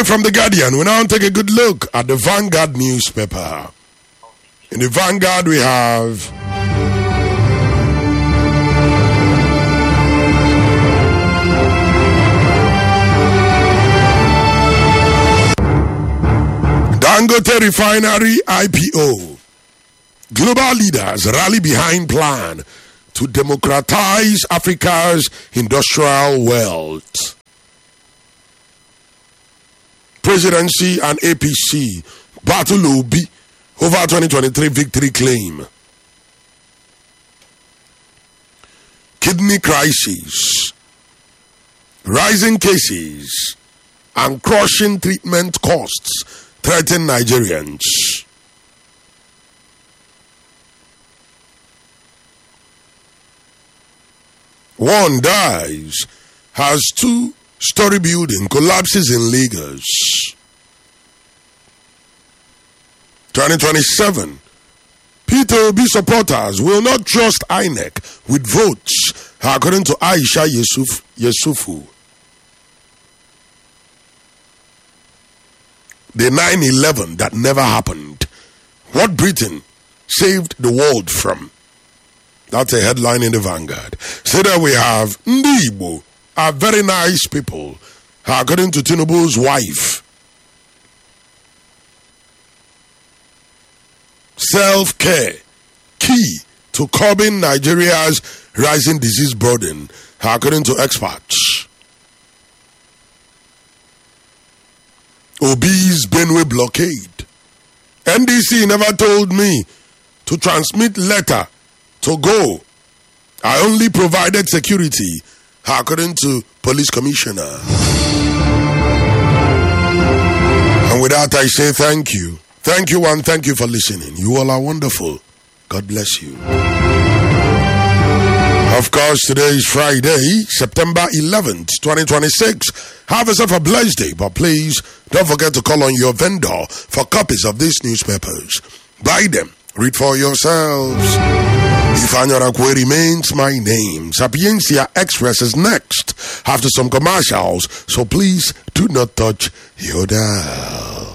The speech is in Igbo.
away from the Guardian, we now take a good look at the Vanguard newspaper. In the Vanguard, we have Dangote Refinery IPO. Global leaders rally behind plan to democratize Africa's industrial wealth. Presidency and APC battle Obi over 2023 victory claim. Kidney crisis, rising cases, and crushing treatment costs threaten Nigerians. One dies as two-story building collapses in Lagos. 2027, Peter Obi supporters will not trust INEC with votes, according to Aisha Yesufu. The 9/11 that never happened. What Britain saved the world from. That's a headline in the Vanguard. So there we have Ndi Igbo are very nice people, according to Tinubu's wife. Self-care, key to curbing Nigeria's rising disease burden, according to experts. Obi's Benue blockade. NDC never told me to transmit letter to go. I only provided security, according to police commissioner. And with that, I say thank you. Thank you and thank you for listening. You all are wonderful. God bless you. Of course, today is Friday, September 11th, 2026. Have yourself a blessed day, but please don't forget to call on your vendor for copies of these newspapers. Buy them. Read for yourselves. Ifeanyi remains my name. Sapiencia Express is next after some commercials, so please do not touch your dial.